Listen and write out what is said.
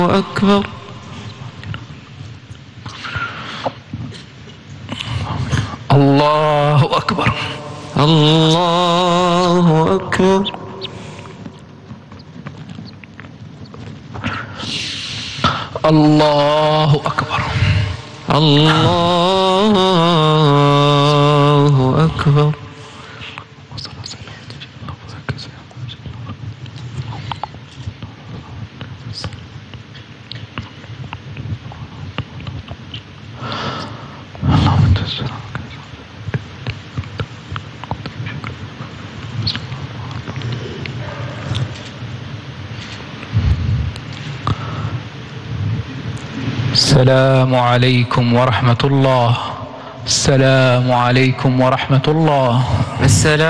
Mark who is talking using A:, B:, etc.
A: أكبر. الله أكبر. الله أكبر. الله أكبر. الله أكبر. السلام عليكم ورحمة الله. السلام عليكم ورحمة الله.
B: السلام